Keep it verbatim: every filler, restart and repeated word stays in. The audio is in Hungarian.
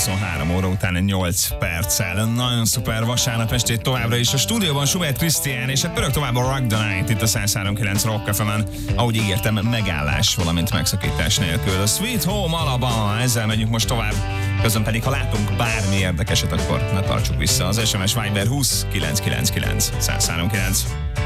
huszonhárom óra után nyolc perccel. Nagyon szuper vasárnap estét továbbra is. A stúdióban Schubert Krisztián, és hát pörög tovább a Rock the Night itt a száz három kilenc Rock ef emen. Ahogy ígértem, megállás, valamint megszakítás nélkül. A Sweet Home Alabama, ezzel megyünk most tovább. Közben pedig, ha látunk bármi érdekeset, akkor ne tartsuk vissza. Az es em es Viber húsz kilenc kilenc kilenc száz három kilenc.